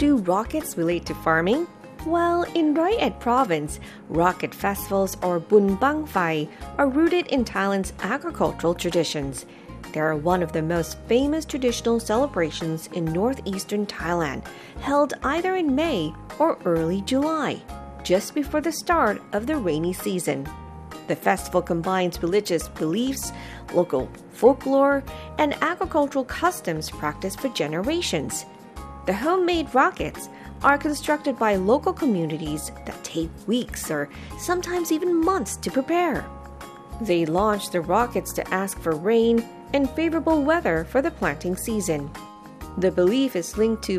do rockets relate to farming? Well, in Rai'at province, rocket festivals or Bun Bang Phai are rooted in Thailand's agricultural traditions. They are one of the most famous traditional celebrations in northeastern Thailand, held either in May or early July, just before the start of the rainy season. The festival combines religious beliefs, local folklore, and agricultural customs practiced for generations. The homemade rockets are constructed by local communities that take weeks or sometimes even months to prepare. They launch the rockets to ask for rain and favorable weather for the planting season. The belief is linked to